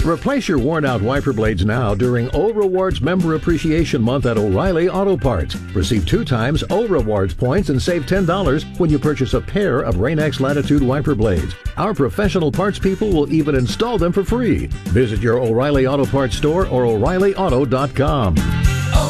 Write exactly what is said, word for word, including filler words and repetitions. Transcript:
Replace your worn-out wiper blades now during O Rewards Member Appreciation Month at O'Reilly Auto Parts. Receive two times O Rewards points and save ten dollars when you purchase a pair of Rain-X Latitude wiper blades. Our professional parts people will even install them for free. Visit your O'Reilly Auto Parts store or O'Reilly Auto dot com.